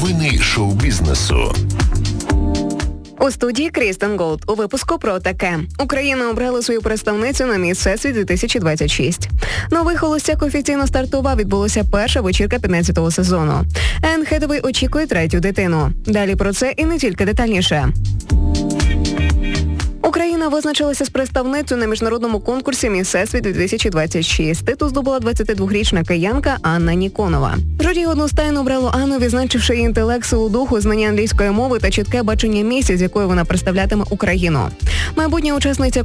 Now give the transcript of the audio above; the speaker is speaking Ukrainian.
Новини шоу-бізнесу. У студії Крістен Голд. У випуску про таке. Україна обрала свою представницю на Міс Всесвіт 2026. Новий холостяк офіційно стартував. Відбулася перша вечірка 15-го сезону. Енн Хетхавей очікує третю дитину. Далі про це і не тільки детальніше. Україна визначилася з представницею на міжнародному конкурсі «Міс Всесвіт 2026». Титул здобула 22-річна киянка Анна Ніконова. Журі одностайно обрало Анну, відзначивши її інтелект, силу духу, знання англійської мови та чітке бачення місії, з якою вона представлятиме Україну. Майбутня учасниця